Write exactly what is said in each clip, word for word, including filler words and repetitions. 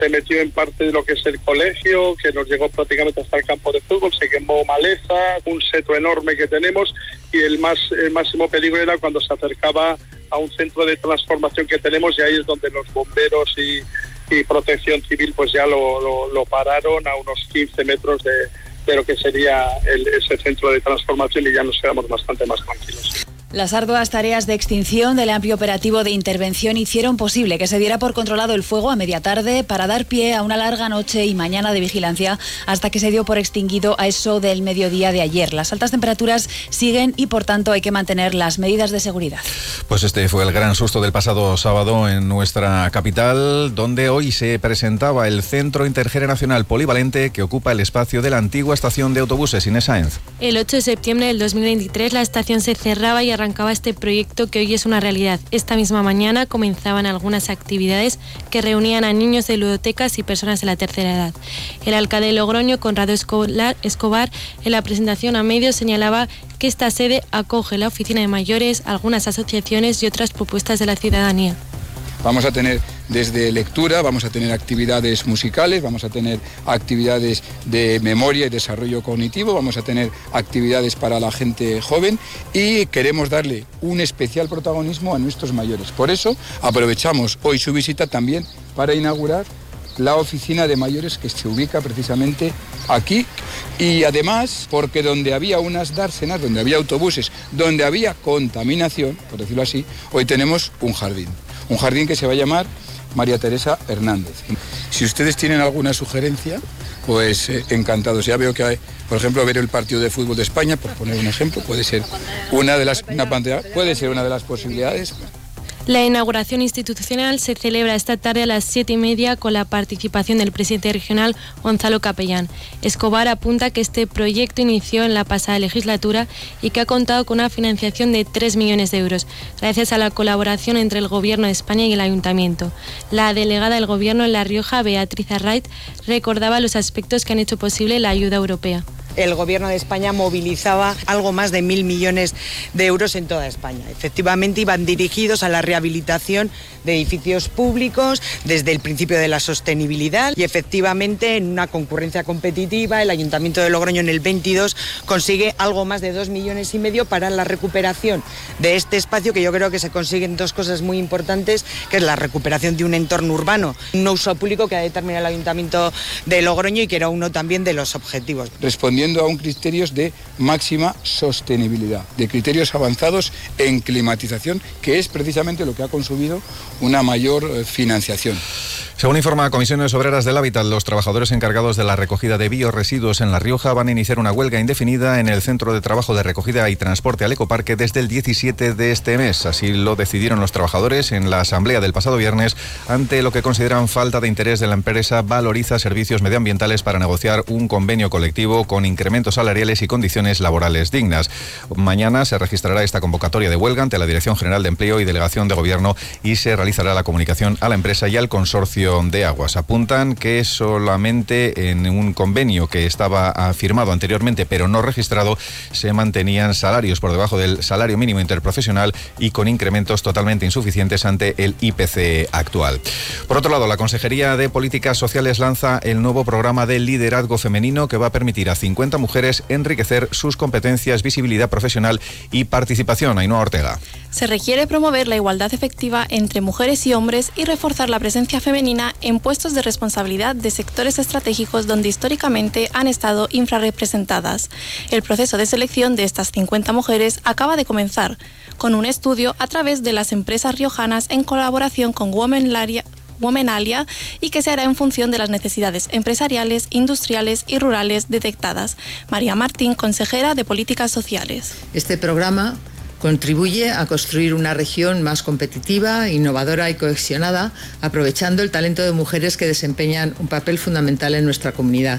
se metió en parte de lo que es el colegio, que nos llegó prácticamente hasta el campo de fútbol, se quemó maleza, un seto enorme que tenemos, y el más el máximo peligro era cuando se acercaba a un centro de transformación que tenemos, y ahí es donde los bomberos y, y protección civil pues ya lo, lo, lo pararon a unos quince metros de, de lo que sería el, ese centro de transformación, y ya nos quedamos bastante más tranquilos. Las arduas tareas de extinción del amplio operativo de intervención hicieron posible que se diera por controlado el fuego a media tarde para dar pie a una larga noche y mañana de vigilancia hasta que se dio por extinguido a eso del mediodía de ayer. Las altas temperaturas siguen y por tanto hay que mantener las medidas de seguridad. Pues este fue el gran susto del pasado sábado en nuestra capital, donde hoy se presentaba el Centro Intergeneracional Polivalente que ocupa el espacio de la antigua estación de autobuses Inés Sáenz. El ocho de septiembre del dos mil veintitrés la estación se cerraba y arrancaba este proyecto que hoy es una realidad. Esta misma mañana comenzaban algunas actividades que reunían a niños de ludotecas y personas de la tercera edad. El alcalde de Logroño, Conrado Escobar, en la presentación a medios señalaba que esta sede acoge la oficina de mayores, algunas asociaciones y otras propuestas de la ciudadanía. Vamos a tener desde lectura, vamos a tener actividades musicales, vamos a tener actividades de memoria y desarrollo cognitivo, vamos a tener actividades para la gente joven y queremos darle un especial protagonismo a nuestros mayores. Por eso aprovechamos hoy su visita también para inaugurar la oficina de mayores que se ubica precisamente aquí, y además porque donde había unas dársenas, donde había autobuses, donde había contaminación, por decirlo así, hoy tenemos un jardín. Un jardín que se va a llamar María Teresa Hernández. Si ustedes tienen alguna sugerencia, pues eh, encantados. Ya veo que hay, por ejemplo, ver el partido de fútbol de España, por poner un ejemplo, puede ser una de las, una pantalla, puede ser una de las posibilidades. La inauguración institucional se celebra esta tarde a las siete y media con la participación del presidente regional Gonzalo Capellán. Escobar apunta que este proyecto inició en la pasada legislatura y que ha contado con una financiación de tres millones de euros, gracias a la colaboración entre el Gobierno de España y el Ayuntamiento. La delegada del Gobierno en La Rioja, Beatriz Arraiz, recordaba los aspectos que han hecho posible la ayuda europea. El Gobierno de España movilizaba algo más de mil millones de euros en toda España. Efectivamente, iban dirigidos a la rehabilitación de edificios públicos desde el principio de la sostenibilidad, y efectivamente en una concurrencia competitiva el Ayuntamiento de Logroño en el veintidós consigue algo más de dos millones y medio para la recuperación de este espacio, que yo creo que se consiguen dos cosas muy importantes, que es la recuperación de un entorno urbano, un uso público que ha determinado el Ayuntamiento de Logroño y que era uno también de los objetivos. Respondiendo a un criterios de máxima sostenibilidad, de criterios avanzados en climatización, que es precisamente lo que ha consumido una mayor financiación. Según informa Comisiones Obreras del Hábitat, los trabajadores encargados de la recogida de biorresiduos en La Rioja van a iniciar una huelga indefinida en el Centro de Trabajo de Recogida y Transporte al Ecoparque desde el diecisiete de este mes. Así lo decidieron los trabajadores en la asamblea del pasado viernes ante lo que consideran falta de interés de la empresa Valoriza Servicios Medioambientales para negociar un convenio colectivo con incrementos salariales y condiciones laborales dignas. Mañana se registrará esta convocatoria de huelga ante la Dirección General de Empleo y Delegación de Gobierno y se realizará la comunicación a la empresa y al consorcio de aguas. Apuntan que solamente en un convenio que estaba firmado anteriormente pero no registrado se mantenían salarios por debajo del salario mínimo interprofesional y con incrementos totalmente insuficientes ante el I P C actual. Por otro lado, la Consejería de Políticas Sociales lanza el nuevo programa de liderazgo femenino que va a permitir a cincuenta mujeres enriquecer sus competencias, visibilidad profesional y participación. Ainhoa Ortega. Se requiere promover la igualdad efectiva entre mujeres y hombres y reforzar la presencia femenina en puestos de responsabilidad de sectores estratégicos donde históricamente han estado infrarrepresentadas. El proceso de selección de estas cincuenta mujeres acaba de comenzar, con un estudio a través de las empresas riojanas en colaboración con Womenalia, Womenalia y que se hará en función de las necesidades empresariales, industriales y rurales detectadas. María Martín, consejera de Políticas Sociales. Este programa contribuye a construir una región más competitiva, innovadora y cohesionada, aprovechando el talento de mujeres que desempeñan un papel fundamental en nuestra comunidad.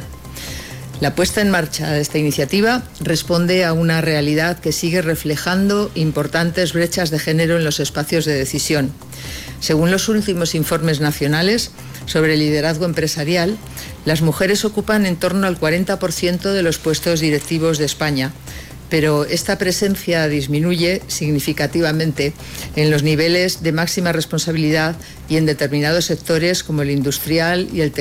La puesta en marcha de esta iniciativa responde a una realidad que sigue reflejando importantes brechas de género en los espacios de decisión. Según los últimos informes nacionales sobre liderazgo empresarial, las mujeres ocupan en torno al cuarenta por ciento de los puestos directivos de España, pero esta presencia disminuye significativamente en los niveles de máxima responsabilidad y en determinados sectores como el industrial y el